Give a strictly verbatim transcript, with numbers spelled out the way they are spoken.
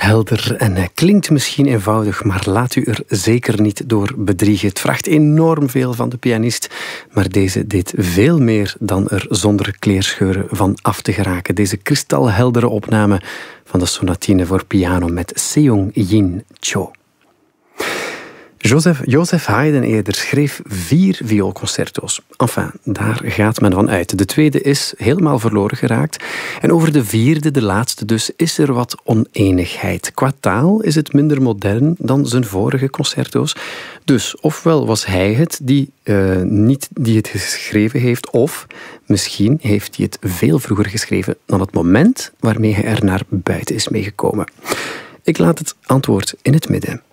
helder en hij klinkt misschien eenvoudig, maar laat u er zeker niet door bedriegen. Het vraagt enorm veel van de pianist, maar deze deed veel meer dan er zonder kleerscheuren van af te geraken. Deze kristalheldere opname van de sonatine voor piano met Seong-Jin Cho. Joseph, Joseph Haydn eerder schreef vier vioolconcerto's. Enfin, daar gaat men van uit. De tweede is helemaal verloren geraakt. En over de vierde, de laatste dus, is er wat oneenigheid. Qua taal is het minder modern dan zijn vorige concerto's. Dus ofwel was hij het die, uh, niet die het geschreven heeft, of misschien heeft hij het veel vroeger geschreven dan het moment waarmee hij er naar buiten is meegekomen. Ik laat het antwoord in het midden.